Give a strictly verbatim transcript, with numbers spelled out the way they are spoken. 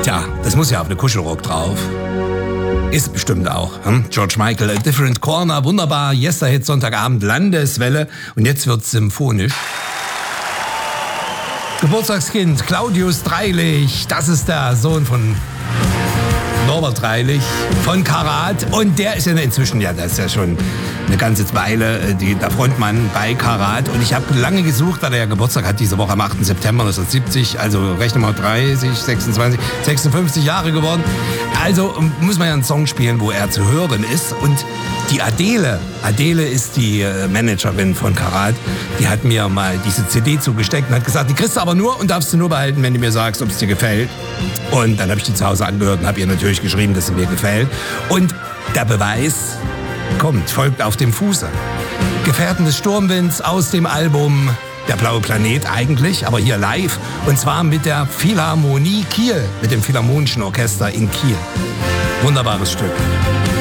Tja, das muss ja auf eine Kuschelrock drauf. Ist bestimmt auch. Hm? George Michael, A Different Corner, wunderbar. Yesterhit, Sonntagabend, Landeswelle. Und jetzt wird's symphonisch. Geburtstagskind, Claudius Dreilich. Das ist der Sohn von Norbert Dreilich von Karat. Und der ist ja inzwischen, ja, das ist ja schon eine ganze Weile die, der Frontmann bei Karat. Und ich habe lange gesucht, weil er ja Geburtstag hat diese Woche am achten September neunzehnhundertsiebzig. Also rechne mal dreißig, sechsundzwanzig, sechsundfünfzig Jahre geworden. Also muss man ja einen Song spielen, wo er zu hören ist. Und die Adele, Adele ist die Managerin von Karat, die hat mir mal diese C D zugesteckt und hat gesagt, die kriegst du aber nur und darfst du nur behalten, wenn du mir sagst, ob es dir gefällt. Und dann habe ich die zu Hause angehört und habe ihr natürlich geschrieben, dass sie mir gefällt. Und der Beweis kommt, folgt auf dem Fuße. Gefährten des Sturmwinds aus dem Album Der blaue Planet eigentlich, aber hier live. Und zwar mit der Philharmonie Kiel, mit dem Philharmonischen Orchester in Kiel. Wunderbares Stück.